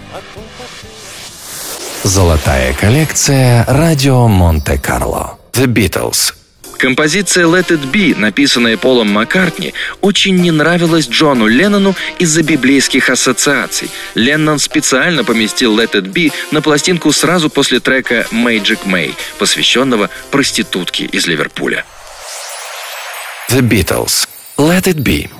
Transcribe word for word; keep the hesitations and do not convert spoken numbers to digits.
Золотая коллекция «Радио Монте-Карло». The Beatles. Композиция «Let It Be», написанная Полом Маккартни, очень не нравилась Джону Леннону из-за библейских ассоциаций. Леннон специально поместил «Let It Be» на пластинку сразу после трека «Magic May», посвященного проститутке из Ливерпуля. The Beatles. Let It Be.